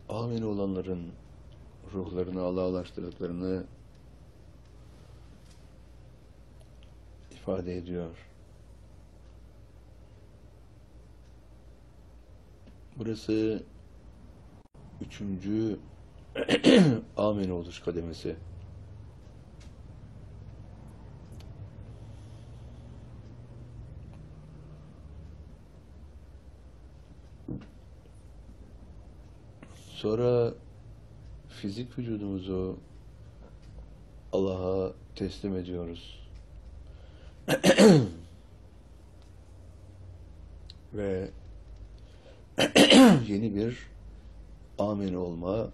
Amin olanların ruhlarını Allah'laştırdıklarını ifade ediyor. Burası üçüncü amin oluş kademesi. Sonra fizik vücudumuzu Allah'a teslim ediyoruz. Ve yeni bir amin olma